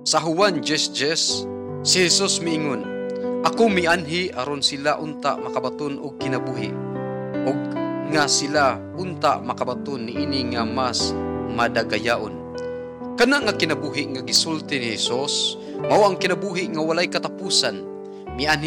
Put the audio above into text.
Sa Juan 10:10, si Jesus miingon, "Ako mianhi aron sila unta makabaton og kinabuhi, og nga sila unta makabaton niini nga mas madagayaon." Kana nga kinabuhi nga gisulti ni Jesus mao ang kinabuhi nga walay katapusan. Mianhi